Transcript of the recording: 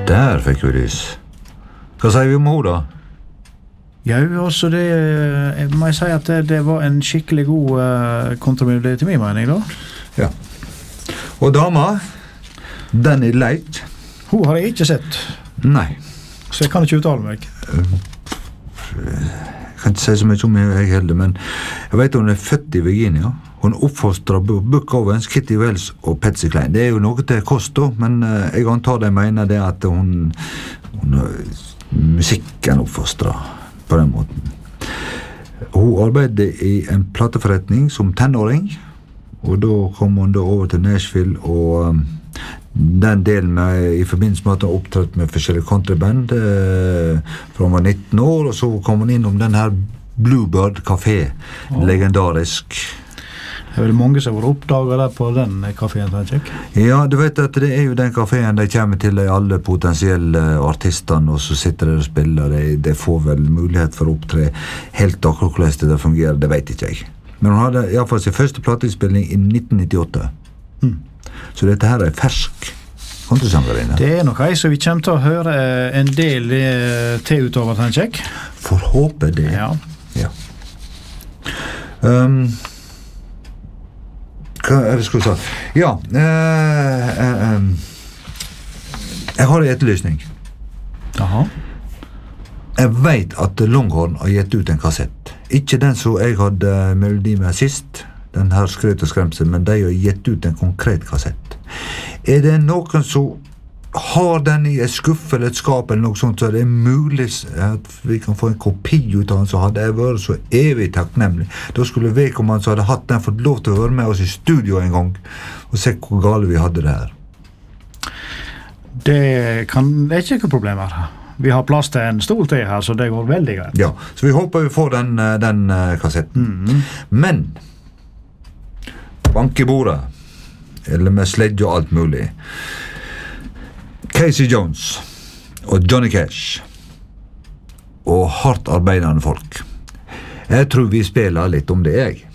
Der fikk vi lys. Hva sier vi om henne da? Ja, også det, må jeg si at det var en skikkelig god kontramelodi til min mening da. Ja. Og dama, den leit. Hun har jeg ikke sett. Nei. Så jeg kan ikke uttale meg. Jeg kan ikke si så mye om jeg heller, men jeg vet hun født i Virginia. Hun oppfostret Buck Owens, Kitty Wells og Patsy Cline. Det jo noe til kost da, men jeg antar de mener det at hun musikken oppfostret på den måten. Hun arbeidet i en plateforretning som tenåring, og da kom hun da over til Nashville, og den delen i forbindelse med at hun opptrådte med forskjellige countryband fra hun var 19 år, og så kom hun innom den her Bluebird Café, legendarisk. Det vel mange som har oppdaget der på den kaféen, tenker jeg? Ja, du vet at det jo den kaféen de kommer til alle potensielle artistene, og så sitter de og spiller, de får vel mulighet for å opptre helt akkurat hvordan det fungerer, det vet ikke jeg. Men hun hadde i hvert fall sin første plateinnspilling i 1998. Så dette her fersk kontrasangerinne. Det nok jeg, så vi kommer til å høre en del til utover, tenker jeg. For håpe det. Ja. Ja. Hva det skulle jeg si? Ja, jeg har en etterlysning. Jaha. Jeg vet at Longhorn har gitt ut en kassett. Ikke den som jeg hadde melodi med sist, den her Skrøt og skremsel, men de har gitt ut en konkret kassett. Det noen som har den i et skuff eller et skap eller noe sånt, så det mulig at vi kan få en kopi ut av den, så hadde jeg vært så evig takknemlig. Da skulle vedkommende som hadde hatt den fått lov til å være med oss i studio en gang og se hvor gale vi hadde det her. Det er ikke noe problem her. Vi har plass til en stol til her, så det går veldig greit. Ja, så vi håper vi får den kassetten. Men bank i bordet, eller med sledge og alt mulig. Casey Jones og Johnny Cash og hardt arbeidende folk. Jeg tror vi spiller litt om det, jeg.